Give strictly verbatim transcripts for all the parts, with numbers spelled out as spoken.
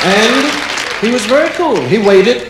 And he was very cool. He waited.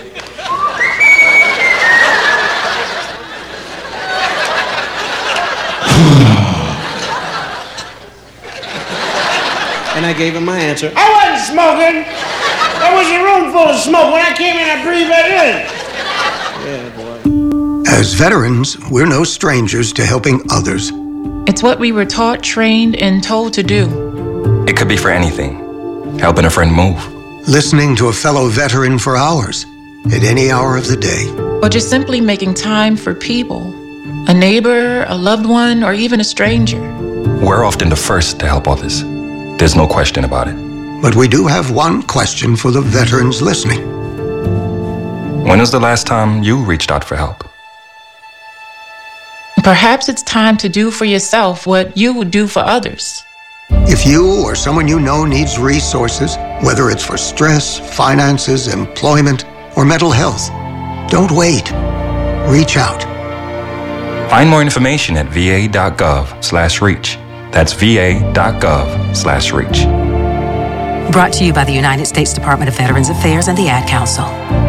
And I gave him my answer. I wasn't smoking. There was a room full of smoke. When I came in, I breathed that in. Yeah, boy. As veterans, we're no strangers to helping others. It's what we were taught, trained, and told to do. It could be for anything. Helping a friend move. Listening to a fellow veteran for hours, at any hour of the day. Or just simply making time for people. A neighbor, a loved one, or even a stranger. We're often the first to help others. There's no question about it. But we do have one question for the veterans listening. When was the last time you reached out for help? Perhaps it's time to do for yourself what you would do for others. If you or someone you know needs resources, whether it's for stress, finances, employment, or mental health, don't wait. Reach out. Find more information at va.gov slash reach. That's va.gov slash reach. Brought to you by the United States Department of Veterans Affairs and the Ad Council.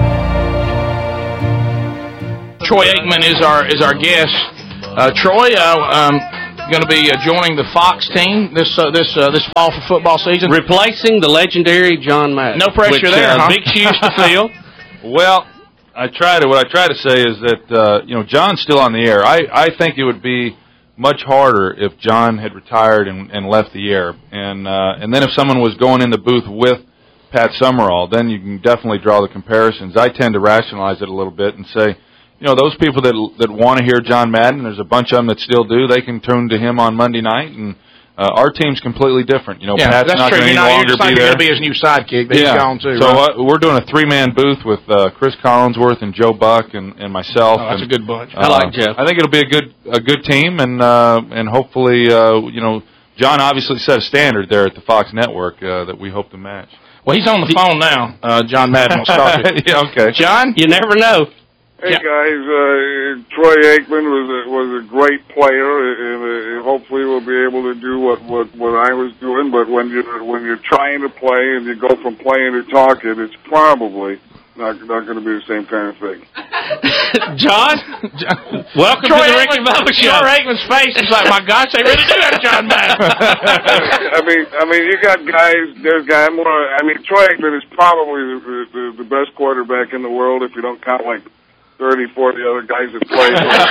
Troy Aikman is our is our guest. Uh, Troy, uh, um, going to be uh, joining the Fox team this uh, this uh, this fall for football season, replacing the legendary John Madden. No pressure which, there. Uh, huh? Big shoes to fill. Well, I try to. What I try to say is that uh, you know John's still on the air. I I think it would be much harder if John had retired and, and left the air, and uh, and then if someone was going in the booth with Pat Summerall, then you can definitely draw the comparisons. I tend to rationalize it a little bit and say, you know, those people that that want to hear John Madden, there's a bunch of them that still do. They can tune to him on Monday night, and uh, our team's completely different. You know, yeah, Pat's that's not true. going to You're any not, longer you're be going there. to be his new sidekick. But yeah. He's gone too. So right? uh, we're doing a three-man booth with uh, Chris Collinsworth and Joe Buck and, and myself. Oh, that's and, a good bunch. Uh, I like Jeff. I think it'll be a good a good team, and uh, and hopefully, uh, you know, John obviously set a standard there at the Fox Network uh, that we hope to match. Well, he's on the phone now. Uh, John Madden will start it. Yeah, okay. John, you never know. Hey guys, uh, Troy Aikman was a, was a great player, and uh, hopefully we'll be able to do what, what, what I was doing. But when you're when you're trying to play and you go from playing to talking, it's probably not not going to be the same kind of thing. John, welcome Troy to the Ricky Bubba Show. Troy Aikman's face is like, my gosh, they really do have John Madden. I mean, I mean, you got guys. There's guys more. I mean, Troy Aikman is probably the, the, the best quarterback in the world if you don't count like thirty, forty other guys that play.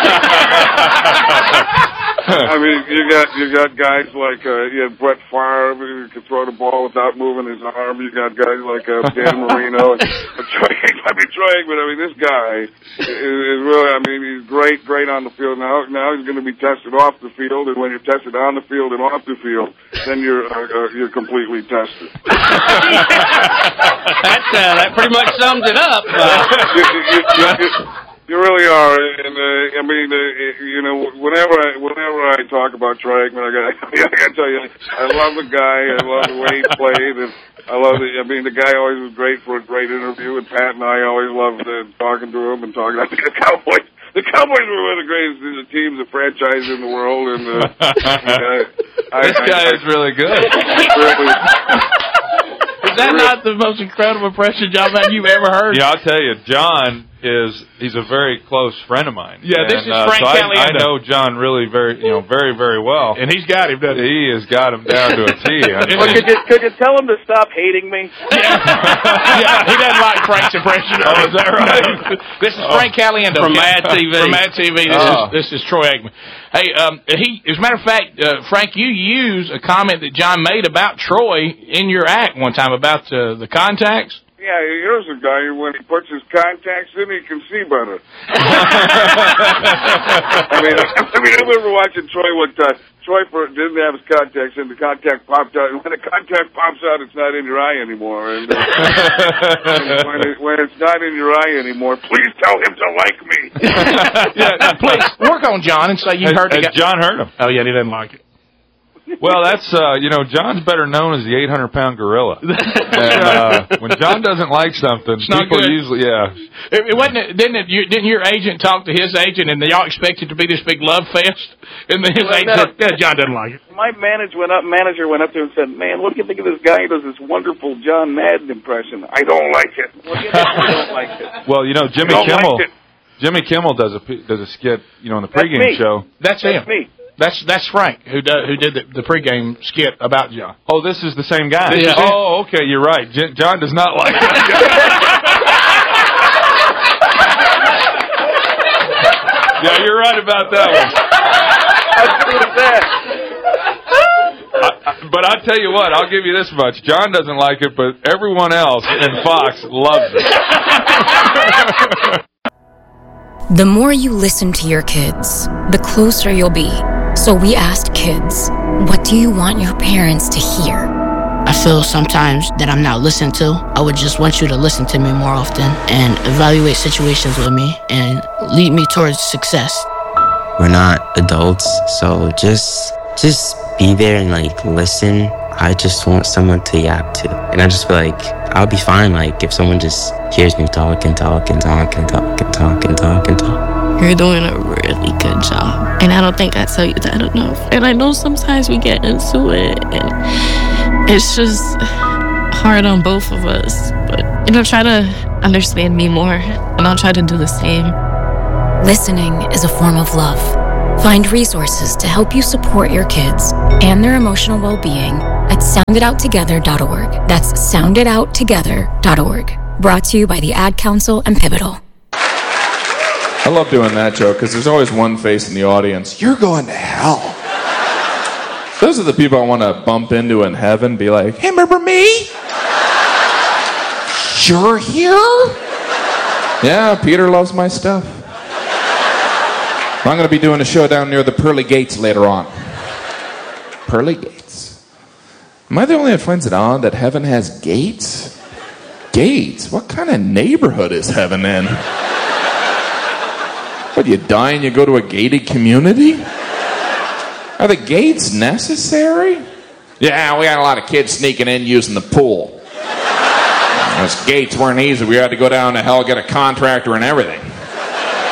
I mean, you got you got guys like uh, you had Brett Favre who could throw the ball without moving his arm. You got guys like uh, Dan Marino. And, uh, Troy, I mean, Troy Aikman. I mean, this guy is, is really. I mean, he's great, great on the field. Now, now he's going to be tested off the field, and when you're tested on the field and off the field, then you're uh, uh, you're completely tested. That uh, that pretty much sums it up. Uh, you, you, you, you, you really are, and uh, I mean, uh, you know, whenever I whenever I talk about Troy Aikman, I got I got to tell you, I love the guy, I love the way he played, and I love the. I mean, the guy always was great for a great interview, and Pat and I always loved uh, talking to him and talking. I think the Cowboys, the Cowboys were one of the greatest the teams, the franchise in the world, and uh, uh, I, this I, guy I, is really good. Really, Is that not the most incredible impression, John Madden, you've ever heard? Yeah, I'll tell you, John is he's a very close friend of mine. Yeah, this and, is uh, Frank so I, Caliendo. I know John really very, you know, very, very well. And he's got him, doesn't he? He has got him down to a T. I mean, Well, could you could you tell him to stop hating me? Yeah, yeah he doesn't like Frank's impression of Oh, it. is that right? This is Frank Caliendo from Mad T V. From Mad T V. This Oh. is this is Troy Aikman. Hey, um, he as a matter of fact, uh, Frank, you used a comment that John made about Troy in your act one time about uh, the contacts. yeah, here's a guy who, when he puts his contacts in, he can see better. I mean, I mean, I remember watching Troy one time. Troy for, didn't have his contacts in. The contact popped out, and when the contact pops out, it's not in your eye anymore. And, uh, and when, it, when it's not in your eye anymore, please tell him to like me. Yeah, please work on John and say you Has- heard the has guy. John heard him? Oh yeah, he doesn't like it. Well, that's, uh, you know, John's better known as the eight hundred pound gorilla. And, uh, when John doesn't like something, It's not people good. usually, yeah. It, it wasn't. It, didn't it? You, didn't your agent talk to his agent, and they all expected to be this big love fest? And then his Well, agent no. said, "Yeah, John doesn't like it." My manager went up. Manager went up there and said, "Man, what do you think of this guy who does this wonderful John Madden impression?" I don't like it. What do you think? I don't like it. Well, you know, Jimmy Don't like Kimmel, it. Jimmy Kimmel does a, p- does a skit, you know, in the That's pregame me. show. That's, That's him. me. That's that's Frank who does, who did the, the pregame skit about John. Oh, this is the same guy. This is oh, okay, you're right. J- John does not like it. Yeah, you're right about that one. How true is that? I, I, but I'll tell you what, I'll give you this much. John doesn't like it, but everyone else in Fox loves it. The more you listen to your kids, the closer you'll be. So we asked kids, what do you want your parents to hear? I feel sometimes that I'm not listened to. I would just want you to listen to me more often and evaluate situations with me and lead me towards success. We're not adults, so just just be there and like listen. I just want someone to yap to. And I just feel like I'll be fine like if someone just hears me talk and talk and talk and talk and talk and talk and talk. You're doing a really good job. And I don't think I tell you that enough. And I know sometimes we get into it and it's just hard on both of us. But, you know, try to understand me more and I'll try to do the same. Listening is a form of love. Find resources to help you support your kids and their emotional well-being at sound it out together dot org. That's sound it out together dot org. Brought to you by the Ad Council and Pivotal. I love doing that joke because there's always one face in the audience. You're going to hell. Those are the people I want to bump into in heaven, be like, hey, remember me? You're here? Yeah, Peter loves my stuff. I'm going to be doing a show down near the Pearly Gates later on. Pearly Gates. Am I the only one who finds it odd that heaven has gates? Gates? What kind of neighborhood is heaven in? What, you die and you go to a gated community? Are the gates necessary? Yeah, we had a lot of kids sneaking in using the pool. Those gates weren't easy. We had to go down to hell, get a contractor and everything.